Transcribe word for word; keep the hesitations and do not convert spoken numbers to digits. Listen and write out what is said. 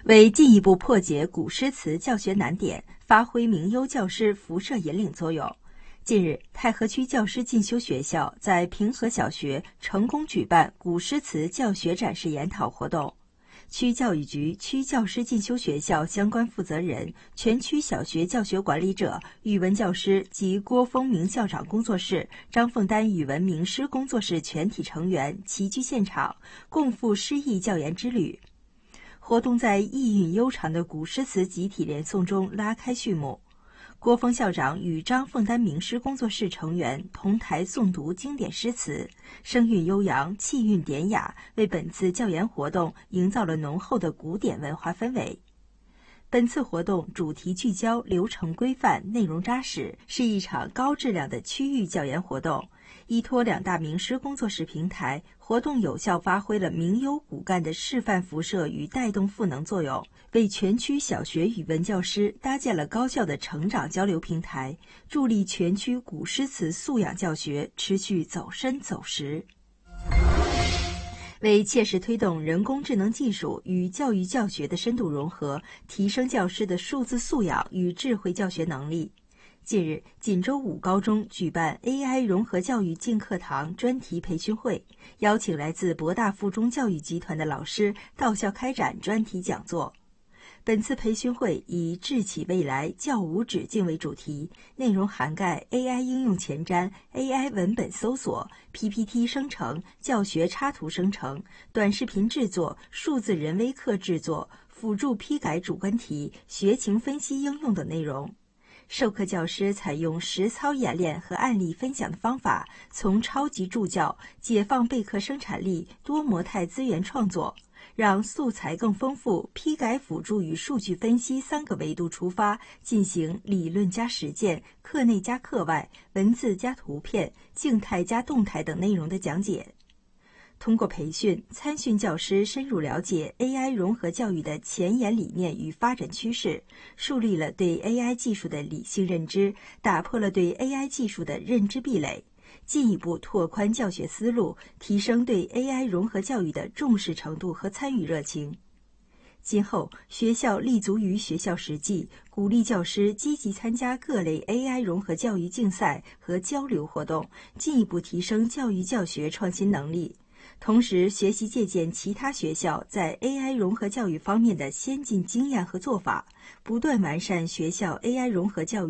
为进一步破解古诗词教学难点，发挥名优教师辐射引领作用，近日，太和区教师进修学校在平和小学成功举办古诗词教学展示研讨活动。区教育局区教师进修学校相关负责人、全区小学教学管理者、语文教师及郭峰明校长工作室、张凤丹语文名师工作室全体成员齐聚现场，共赴诗意教研之旅。活动在意蕴悠长的古诗词集体连诵中拉开序幕。郭峰校长与张凤丹名师工作室成员同台诵读经典诗词，声韵悠扬，气韵典雅，为本次教研活动营造了浓厚的古典文化氛围。本次活动主题聚焦，流程规范，内容扎实，是一场高质量的区域教研活动。依托两大名师工作室平台，活动有效发挥了名优骨干的示范辐射与带动赋能作用，为全区小学语文教师搭建了高效的成长交流平台，助力全区古诗词素养教学持续走深走实。为切实推动人工智能技术与教育教学的深度融合，提升教师的数字素养与智慧教学能力，近日，锦州五高中举办 A I 融合教育进课堂专题培训会，邀请来自博大附中教育集团的老师到校开展专题讲座。本次培训会以智启未来，教无止境为主题，内容涵盖 A I 应用前瞻、A I 文本搜索、P P T 生成、教学插图生成、短视频制作、数字人微课制作、辅助批改主观题、学情分析应用等内容。授课教师采用实操演练和案例分享的方法，从超级助教解放备课生产力、多模态资源创作，让素材更丰富、批改辅助与数据分析三个维度出发，进行理论加实践、课内加课外、文字加图片、静态加动态等内容的讲解。通过培训，参训教师深入了解 A I 融合教育的前沿理念与发展趋势，树立了对 A I 技术的理性认知，打破了对 A I 技术的认知壁垒，进一步拓宽教学思路，提升对 A I 融合教育的重视程度和参与热情。今后，学校立足于学校实际，鼓励教师积极参加各类 A I 融合教育竞赛和交流活动，进一步提升教育教学创新能力。同时，学习借鉴其他学校在 A I 融合教育方面的先进经验和做法，不断完善学校 A I 融合教育